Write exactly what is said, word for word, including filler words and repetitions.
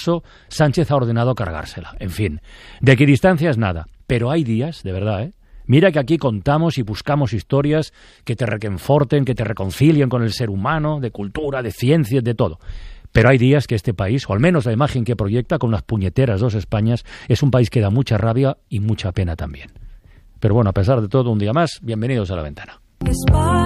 eso Sánchez ha ordenado cargársela. En fin, de equidistancias nada. Pero hay días, de verdad, ¿eh? Mira que aquí contamos y buscamos historias que te reconforten, que te reconcilien con el ser humano, de cultura, de ciencias, de todo. Pero hay días que este país, o al menos la imagen que proyecta con las puñeteras dos Españas, es un país que da mucha rabia y mucha pena también. Pero bueno, a pesar de todo, un día más, bienvenidos a La Ventana.